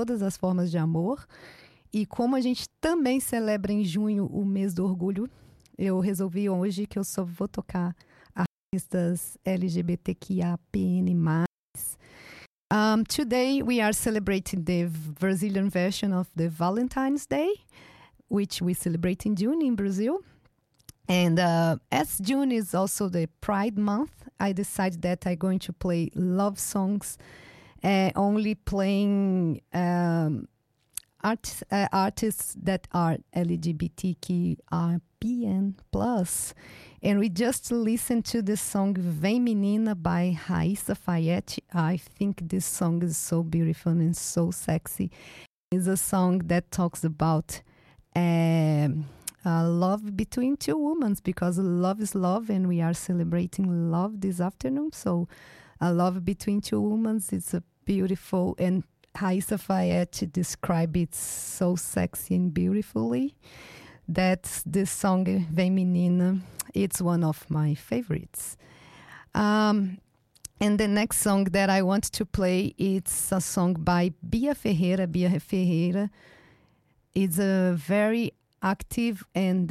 todas as formas de amor. E como a gente também celebra em junho o mês do orgulho, eu resolvi hoje que eu só vou tocar artistas LGBTQIAPN+. Today we are celebrating the Brazilian version of the Valentine's Day, which we celebrate in June in Brazil. And as June is also the Pride Month, I decided that I'm going to play love songs, only playing artists that are LGBTQIAPN+. And we just listened to the song Vem Menina by Raíssa Fayette. I think this song is so beautiful and so sexy. It's a song that talks about love between two women, because love is love and we are celebrating love this afternoon. So a love between two women, it's a beautiful, and Raíssa Fayette describes it so sexy and beautifully that this song Vem Menina, it's one of my favorites. And the next song that I want to play, it's a song by Bia Ferreira. Bia Ferreira is a very active, and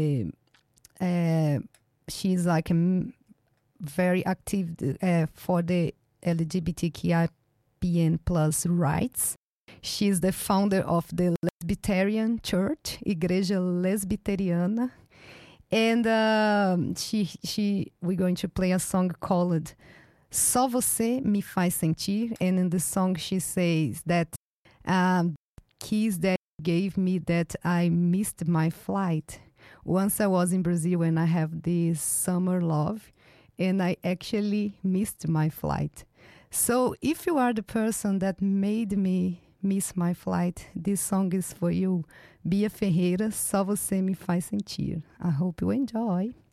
she's like very active for the LGBTQIAPN+ rights. She's the founder of the Lesbitarian Church, Igreja Lesbiteriana. And we're going to play a song called Só Você Me Faz Sentir. And in the song she says that kiss that gave me that I missed my flight. Once I was in Brazil and I have this summer love, and I actually missed my flight. So if you are the person that made me miss my flight, this song is for you. Bia Ferreira, Só Você Me Faz Sentir. I hope you enjoy.